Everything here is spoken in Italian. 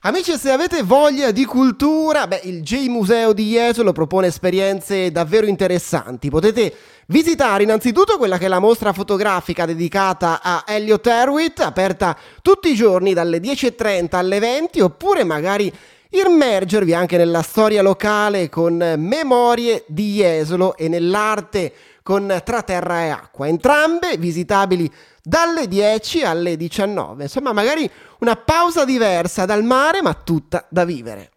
Amici, se avete voglia di cultura, il J Museo di Jesolo propone esperienze davvero interessanti. Potete visitare innanzitutto quella che è la mostra fotografica dedicata a Elliott Erwitt, aperta tutti i giorni dalle 10:30 alle 20, oppure magari immergervi anche nella storia locale con Memorie di Jesolo e nell'arte con Tra Terra e Acqua, entrambe visitabili dalle 10 alle 19. Insomma, magari una pausa diversa dal mare, ma tutta da vivere.